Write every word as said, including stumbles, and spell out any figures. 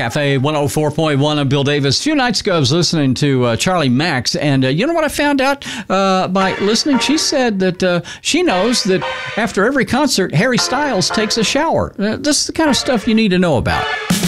Cafe one oh four point one. I'm Bill Davis. A few nights ago, I was listening to uh, Charlie Max, and uh, you know what I found out uh, by listening? She said that uh, she knows that after every concert, Harry Styles takes a shower. Uh, this is the kind of stuff you need to know about.